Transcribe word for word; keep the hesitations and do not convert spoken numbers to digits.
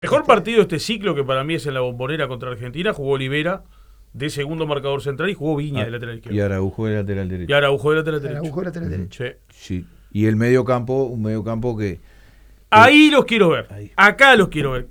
Mejor partido de este ciclo, que para mí es en la Bombonera contra Argentina, jugó Olivera de segundo marcador central y jugó Viña Ah, de lateral izquierdo. Y Araujo de lateral derecho. Y Araujo de lateral derecho. Araujo lateral Ujú. derecho. Sí. Sí. Y el medio campo, un medio campo que... Ahí los quiero ver. Ahí. Acá los quiero ver.